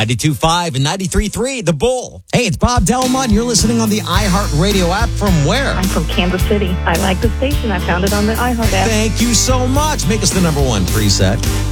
92.5 and 93.3, The Bull. Hey, it's Bob Delmont. You're listening on the iHeartRadio app. From where? I'm from Kansas City. I like the station. I found it on the iHeart app. Thank you so much. Make us the number one preset.